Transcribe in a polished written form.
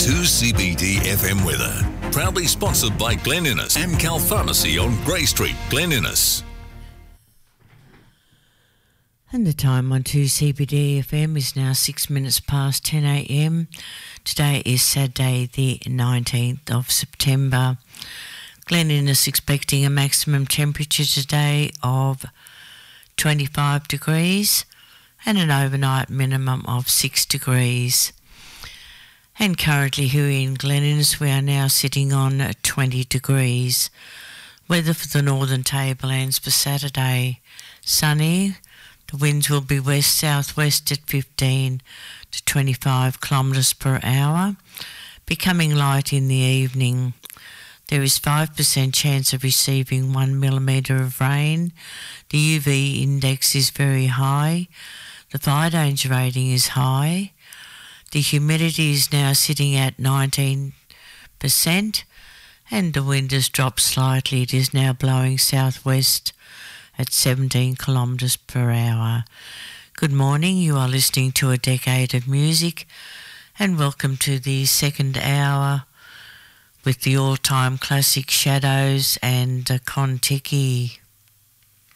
2CBD FM weather. Proudly sponsored by Glen Innes, Amcal Pharmacy on Grey Street, Glen Innes. And the time on 2CBD FM is now 6 minutes past 10 a.m. Today is Saturday the 19th of September. Glen Innes expecting a maximum temperature today of 25 degrees and an overnight minimum of 6 degrees. And currently here in Glen Innes we are now sitting on 20 degrees. Weather for the Northern Tablelands for Saturday, sunny. The winds will be west-southwest at 15 to 25 kilometres per hour, becoming light in the evening. There is 5% chance of receiving 1 millimetre of rain. The UV index is very high. The fire danger rating is high. The humidity is now sitting at 19% and the wind has dropped slightly. It is now blowing southwest at 17 kilometres per hour. Good morning, you are listening to A Decade of Music and welcome to the second hour with the all-time classic Shadows and Kon-Tiki.